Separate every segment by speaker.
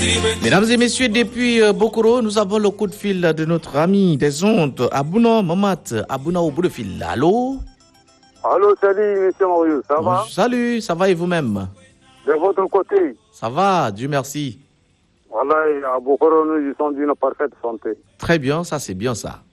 Speaker 1: Mesdames et messieurs, depuis Bokoro, nous avons le coup de fil de notre ami des ondes, Abouna Mamat, Abouna au bout de fil. Allô?
Speaker 2: Allô, salut, monsieur Maurice, ça va?
Speaker 1: Salut, ça va et vous-même?
Speaker 2: De votre côté?
Speaker 1: Ça va, Dieu merci.
Speaker 2: Voilà, à Bokoro, nous sommes d'une parfaite santé.
Speaker 1: Très bien, ça c'est bien ça.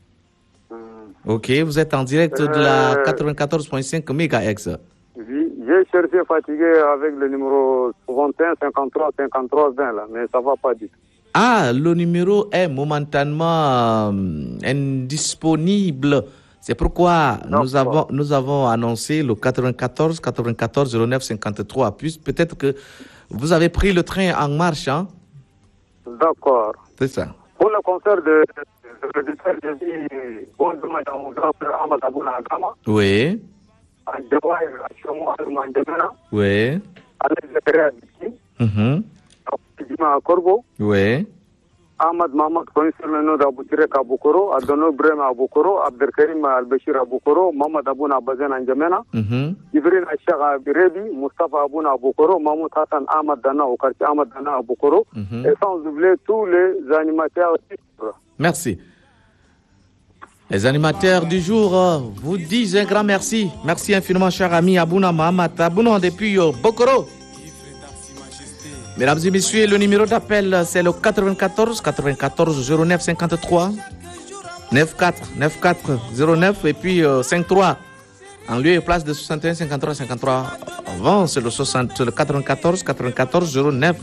Speaker 1: Ok, vous êtes en direct de la 94.5 MHz.
Speaker 2: Oui, j'ai cherché fatigué avec le numéro 21 53 53 20 là, mais ça va pas du tout.
Speaker 1: Ah, le numéro est momentanément indisponible. C'est pourquoi nous avons annoncé le 94 94 09 53. Puis peut-être que vous avez pris le train en marche, hein?
Speaker 2: D'accord.
Speaker 1: C'est ça.
Speaker 2: Pour le concert de je dis bon demain à mon grand frère Ahmad Abouna Agama.
Speaker 1: Oui.
Speaker 2: À Djawai, à Chomo, à Mandemena.
Speaker 1: Oui.
Speaker 2: À l'Exécutif à Biki. À Corbeau.
Speaker 1: Oui.
Speaker 2: Ahmad Mahmoud, connu sur le nom d'Aboutirek à Bokoro, à Dono Brem à Bokoro, Abdelkarim Al-Bashir à Bokoro, Mohamed Abouna Bazen à N'Djamena, Ibrahim Achar à Birebi, Mustafa Abouna à Bokoro, Mahmoud Hassan Ahmad Dana au quartier Ahmad Dana à Bokoro, et sans oublier tous les animateurs.
Speaker 1: Merci. Les animateurs du jour vous disent un grand merci. Merci infiniment, cher ami Abouna Mahamat. Abouna depuis Bokoro. Mesdames et messieurs, le numéro d'appel, c'est le 94 94 09 53 94 94 09 et puis 53. En lieu et place de 61 53 53. Avant, c'est le 94 94 09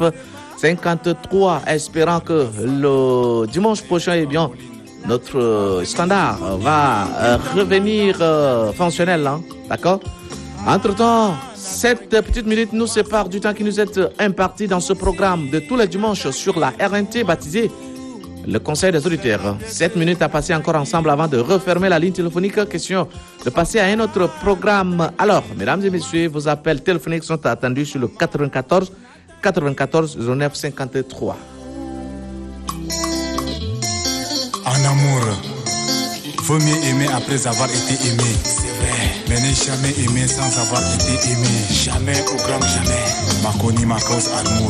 Speaker 1: 53. Espérant que le dimanche prochain, eh bien, notre standard va revenir fonctionnel, hein, d'accord? Entre-temps, cette petite minute nous sépare du temps qui nous est imparti dans ce programme de tous les dimanches sur la RNT baptisé le Conseil des auditeurs. 7 minutes à passer encore ensemble avant de refermer la ligne téléphonique. Question de passer à un autre programme. Alors, mesdames et messieurs, vos appels téléphoniques sont attendus sur le 94 94 09 53.
Speaker 3: En amour, vaut mieux aimer après avoir été aimé. C'est vrai. Mais ne jamais aimer sans avoir été aimé. Jamais au grand jamais. Makoni Makos Amour.